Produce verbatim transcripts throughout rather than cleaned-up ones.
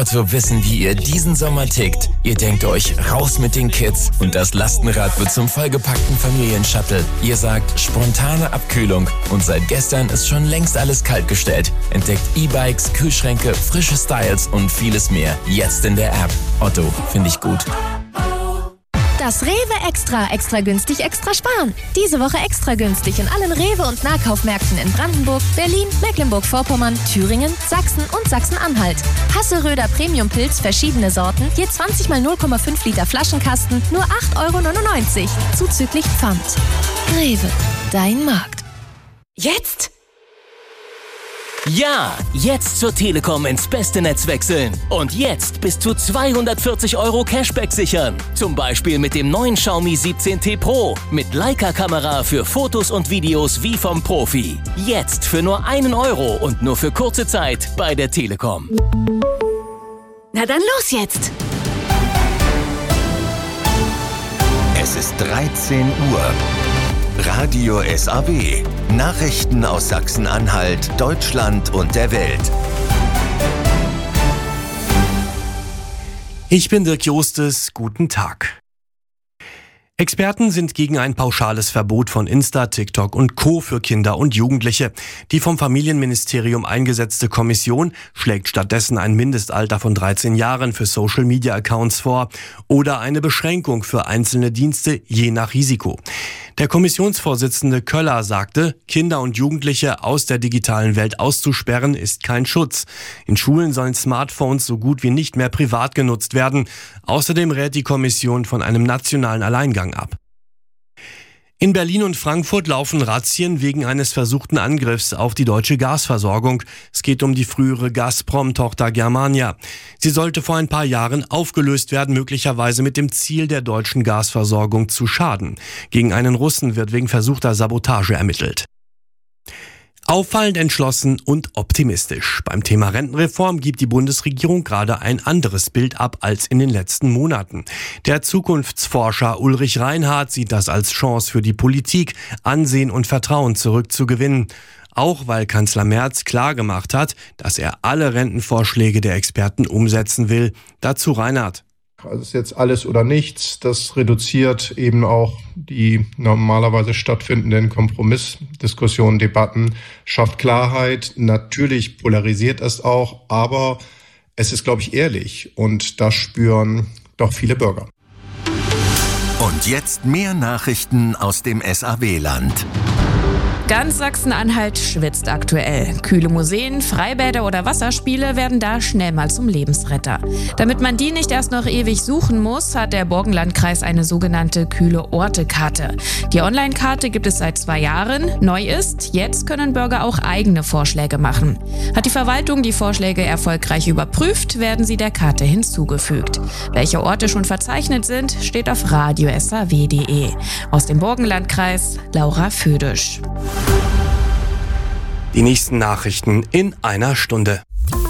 Wir wissen, wie ihr diesen Sommer tickt. Ihr denkt euch, raus mit den Kids und das Lastenrad wird zum vollgepackten Familienshuttle. Ihr sagt, spontane Abkühlung und seit gestern ist schon längst alles kaltgestellt. Entdeckt E-Bikes, Kühlschränke, frische Styles und vieles mehr. Jetzt in der App. Otto, finde ich gut. Das Rewe Extra, extra günstig, extra sparen. Diese Woche extra günstig in allen Rewe- und Nahkaufmärkten in Brandenburg, Berlin, Mecklenburg-Vorpommern, Thüringen, Sachsen und Sachsen-Anhalt. Hasseröder Premium-Pilz, verschiedene Sorten, je zwanzig mal null Komma fünf Liter Flaschenkasten, nur acht Euro neunundneunzig, zuzüglich Pfand. Rewe, dein Markt. Jetzt? Ja, jetzt zur Telekom ins beste Netz wechseln. Und jetzt bis zu zweihundertvierzig Euro Cashback sichern. Zum Beispiel mit dem neuen Xiaomi siebzehn T Pro. Mit Leica-Kamera für Fotos und Videos wie vom Profi. Jetzt für nur einen Euro und nur für kurze Zeit bei der Telekom. Na dann los jetzt! Es ist dreizehn Uhr. Radio S A W. Nachrichten aus Sachsen-Anhalt, Deutschland und der Welt. Ich bin Dirk Jostes. Guten Tag. Experten sind gegen ein pauschales Verbot von Insta, TikTok und Co. für Kinder und Jugendliche. Die vom Familienministerium eingesetzte Kommission schlägt stattdessen ein Mindestalter von dreizehn Jahren für Social-Media-Accounts vor oder eine Beschränkung für einzelne Dienste je nach Risiko. Der Kommissionsvorsitzende Köller sagte, Kinder und Jugendliche aus der digitalen Welt auszusperren ist kein Schutz. In Schulen sollen Smartphones so gut wie nicht mehr privat genutzt werden. Außerdem rät die Kommission von einem nationalen Alleingang ab. In Berlin und Frankfurt laufen Razzien wegen eines versuchten Angriffs auf die deutsche Gasversorgung. Es geht um die frühere Gazprom-Tochter Germania. Sie sollte vor ein paar Jahren aufgelöst werden, möglicherweise mit dem Ziel, der deutschen Gasversorgung zu schaden. Gegen einen Russen wird wegen versuchter Sabotage ermittelt. Auffallend entschlossen und optimistisch. Beim Thema Rentenreform gibt die Bundesregierung gerade ein anderes Bild ab als in den letzten Monaten. Der Zukunftsforscher Ulrich Reinhardt sieht das als Chance für die Politik, Ansehen und Vertrauen zurückzugewinnen. Auch weil Kanzler Merz klargemacht hat, dass er alle Rentenvorschläge der Experten umsetzen will. Dazu Reinhardt. Also es ist jetzt alles oder nichts. Das reduziert eben auch die normalerweise stattfindenden Kompromissdiskussionen, Debatten, schafft Klarheit. Natürlich polarisiert es auch, aber es ist, glaube ich, ehrlich und das spüren doch viele Bürger. Und jetzt mehr Nachrichten aus dem S A W-Land. Ganz Sachsen-Anhalt schwitzt aktuell. Kühle Museen, Freibäder oder Wasserspiele werden da schnell mal zum Lebensretter. Damit man die nicht erst noch ewig suchen muss, hat der Burgenlandkreis eine sogenannte Kühle-Orte-Karte. Die Online-Karte gibt es seit zwei Jahren. Neu ist, jetzt können Bürger auch eigene Vorschläge machen. Hat die Verwaltung die Vorschläge erfolgreich überprüft, werden sie der Karte hinzugefügt. Welche Orte schon verzeichnet sind, steht auf radio s a w punkt d e. Aus dem Burgenlandkreis, Laura Födisch. Die nächsten Nachrichten in einer Stunde.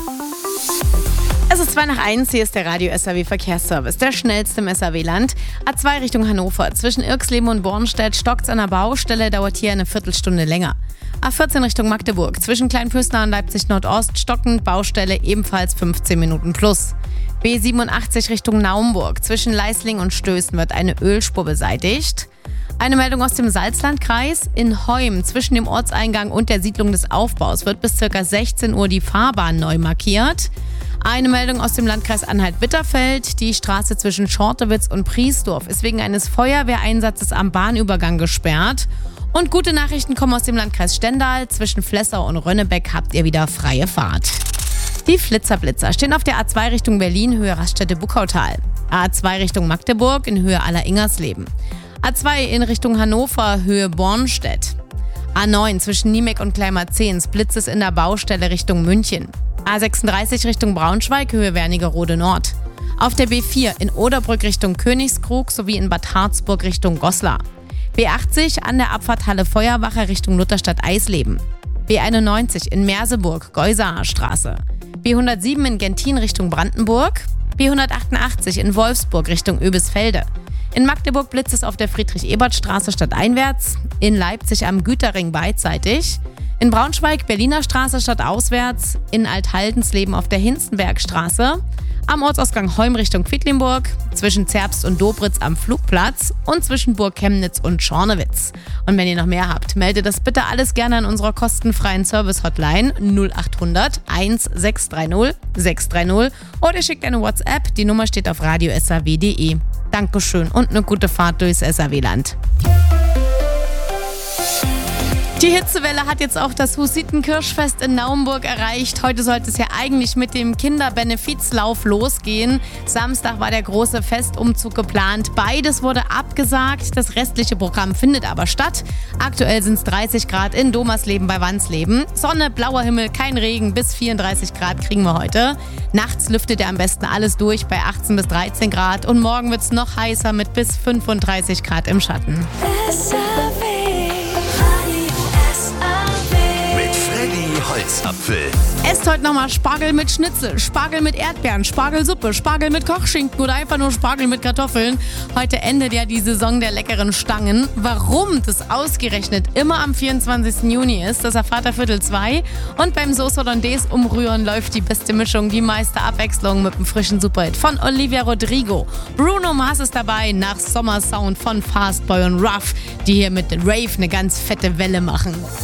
Es ist zwei nach eins, hier ist der Radio S A W Verkehrsservice, der schnellste im S A W-Land. A zwei Richtung Hannover, zwischen Irxleben und Bornstedt stockt's an der Baustelle, dauert hier eine Viertelstunde länger. A vierzehn Richtung Magdeburg, zwischen Kleinpüstner und Leipzig Nordost stockend, Baustelle ebenfalls fünfzehn Minuten plus. B siebenundachtzig Richtung Naumburg, zwischen Leisling und Stößen wird eine Ölspur beseitigt. Eine Meldung aus dem Salzlandkreis. In Heum, zwischen dem Ortseingang und der Siedlung des Aufbaus, wird bis ca. sechzehn Uhr die Fahrbahn neu markiert. Eine Meldung aus dem Landkreis Anhalt-Bitterfeld. Die Straße zwischen Schortewitz und Priesdorf ist wegen eines Feuerwehreinsatzes am Bahnübergang gesperrt. Und gute Nachrichten kommen aus dem Landkreis Stendal. Zwischen Flessau und Rönnebeck habt ihr wieder freie Fahrt. Die Flitzerblitzer stehen auf der A zwei Richtung Berlin, Höhe Raststätte-Buckautal. A zwei Richtung Magdeburg in Höhe Aller-Ingersleben. A zwei in Richtung Hannover, Höhe Bornstedt. A neun zwischen Niemek und Kleinmarzens, Blitz ist in der Baustelle Richtung München. A sechsunddreißig Richtung Braunschweig, Höhe Wernigerode Nord. Auf der B vier in Oderbrück Richtung Königskrug sowie in Bad Harzburg Richtung Goslar. B achtzig an der Abfahrt Halle Feuerwache Richtung Lutherstadt-Eisleben. B einundneunzig in Merseburg, Geusaer Straße. B hundertsieben in Gentin Richtung Brandenburg. B hundertachtundachtzig in Wolfsburg Richtung Oebisfelde. In Magdeburg blitzt es auf der Friedrich-Ebert-Straße stadteinwärts. In Leipzig am Güterring beidseitig. In Braunschweig Berliner Straße statt auswärts, in Althaldенsleben auf der Hinzenbergstraße, am Ortsausgang Heum Richtung Quedlinburg, zwischen Zerbst und Dobritz am Flugplatz und zwischen Burg Chemnitz und Schornewitz. Und wenn ihr noch mehr habt, meldet das bitte alles gerne an unserer kostenfreien Service-Hotline null acht hundert eins sechs drei null sechs drei null oder schickt eine WhatsApp, die Nummer steht auf radio s a w punkt d e. Dankeschön und eine gute Fahrt durchs S A W-Land. Die Hitzewelle hat jetzt auch das Hussitenkirschfest in Naumburg erreicht. Heute sollte es ja eigentlich mit dem Kinderbenefizlauf losgehen. Samstag war der große Festumzug geplant. Beides wurde abgesagt. Das restliche Programm findet aber statt. Aktuell sind es dreißig Grad in Domersleben bei Wansleben. Sonne, blauer Himmel, kein Regen. Bis vierunddreißig Grad kriegen wir heute. Nachts lüftet er am besten alles durch bei achtzehn bis dreizehn Grad. Und morgen wird es noch heißer mit bis fünfunddreißig Grad im Schatten. Holzapfel. Esst heute nochmal Spargel mit Schnitzel, Spargel mit Erdbeeren, Spargelsuppe, Spargel mit Kochschinken oder einfach nur Spargel mit Kartoffeln. Heute endet ja die Saison der leckeren Stangen. Warum das ausgerechnet immer am vierundzwanzigsten Juni ist, das erfahrt ihr Viertel zwei. Und beim Sauce Hollandaise umrühren läuft die beste Mischung, die meiste Abwechslung mit einem frischen Superhit von Olivia Rodrigo. Bruno Mars ist dabei nach Sommersound von Fastboy und Ruff, die hier mit Rave eine ganz fette Welle machen.